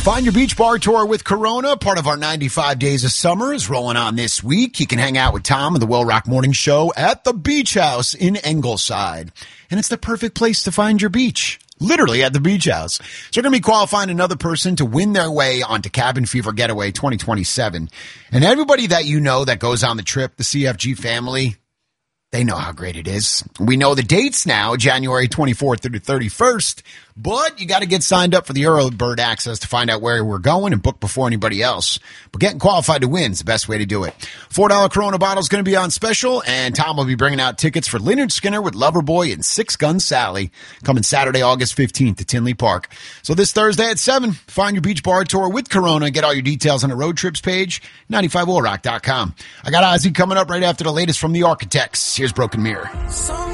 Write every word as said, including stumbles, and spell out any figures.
Find Your Beach Bar Tour with Corona, part of our ninety-five Days of Summer, is rolling on this week. You can hang out with Tom of the Will Rock Morning Show at the Beach House in Ingleside. And it's the perfect place to find your beach. Literally at the Beach House. So you're going to be qualifying another person to win their way onto Cabin Fever Getaway twenty twenty-seven. And everybody that you know that goes on the trip, the C F G family, they know how great it is. We know the dates now, January twenty-fourth through the thirty-first, but you got to get signed up for the early bird access to find out where we're going and book before anybody else. But getting qualified to win is the best way to do it. four dollar Corona bottle is going to be on special, and Tom will be bringing out tickets for Lynyrd Skynyrd with Loverboy and Six Gun Sally coming Saturday, August fifteenth to Tinley Park. So this Thursday at seven, find your beach bar tour with Corona. Get all your details on the road trips page, ninety-five will rock dot com. I got Ozzy coming up right after the latest from the Architects. Here's Broken Mirror.